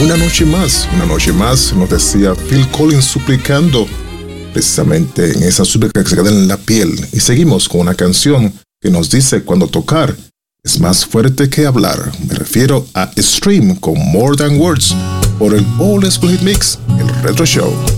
Una noche más, nos decía Phil Collins suplicando, precisamente en esa súplica que se queda en la piel. Y seguimos con una canción que nos dice cuando tocar es más fuerte que hablar. Me refiero a Stream con More Than Words por el All School Hit Mix, el Retro Show.